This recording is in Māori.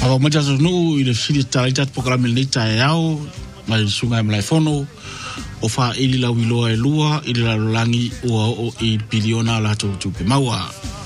Ava maja no ile fili talita programa le tayao mai sunga mai fono o fa ili la wiloa e lua ili la langi o e biliona la tu pe maua